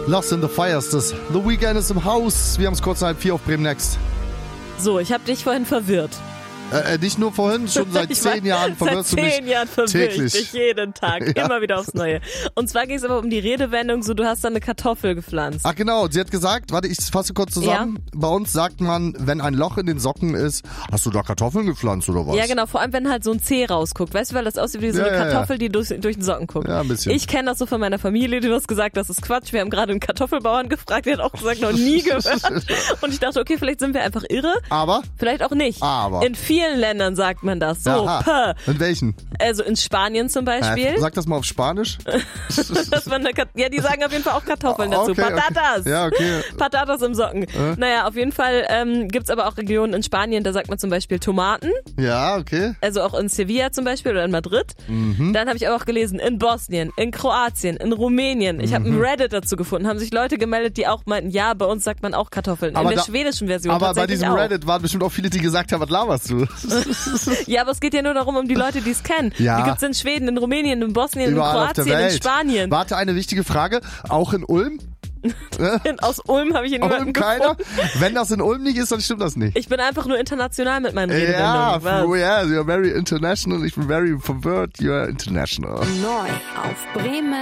Lost in the Fire ist das. The Weekend ist im Haus. Wir haben es kurz nach 3:30 auf Bremen Next. So, ich habe dich vorhin verwirrt. Nicht nur vorhin, schon seit 10 Jahren verwirrst du mich. Seit 10 Jahren verwirre ich täglich. dich jeden Tag, Ja. immer wieder aufs Neue. Und zwar ging es aber um die Redewendung, so du hast da eine Kartoffel gepflanzt. Ach genau, sie hat gesagt, warte, ich fasse kurz zusammen. Bei uns sagt man, wenn ein Loch in den Socken ist, hast du da Kartoffeln gepflanzt oder was? Ja genau, vor allem wenn halt so ein Zeh rausguckt, weißt du, weil das aussieht wie so Ja, eine ja, Kartoffel, die durch den Socken guckt. Ja, ein bisschen. Ich kenne das so von meiner Familie, du hast gesagt, das ist Quatsch. Wir haben gerade einen Kartoffelbauern gefragt, der hat auch gesagt, noch nie gehört. Und ich dachte, okay, vielleicht sind wir einfach irre. Aber? Vielleicht auch nicht. Aber. In vielen Ländern sagt man das. So, Aha. In welchen? Also in Spanien zum Beispiel. Sag das mal auf Spanisch. Dass man ja, die sagen auf jeden Fall auch Kartoffeln dazu. Okay, Patatas. okay. Ja, okay. Patatas im Socken. Naja, auf jeden Fall gibt's aber auch Regionen in Spanien, da sagt man zum Beispiel Tomaten. Ja, okay. Also auch in Sevilla zum Beispiel oder in Madrid. Dann habe ich aber auch gelesen, in Bosnien, in Kroatien, in Rumänien. Ich habe ein Reddit dazu gefunden, haben sich Leute gemeldet, die auch meinten, ja, bei uns sagt man auch Kartoffeln. Aber in der schwedischen Version Aber bei tatsächlich diesem auch. Reddit waren bestimmt auch viele, die gesagt haben, was laberst du? Ja, aber es geht ja nur darum, um die Leute, die es kennen. Ja. Die gibt's in Schweden, in Rumänien, in Bosnien, Überall in auf der Kroatien, in Welt. Spanien. Warte, eine wichtige Frage. Auch in Ulm? Aus Ulm habe ich ihn Ulm keiner? Wenn das in Ulm nicht ist, dann stimmt das nicht. Ich bin einfach nur international mit meinen Ja, Redewendungen. Was? yeah, you're very international. Ich bin very verwirrt, you're international. Neu auf Bremen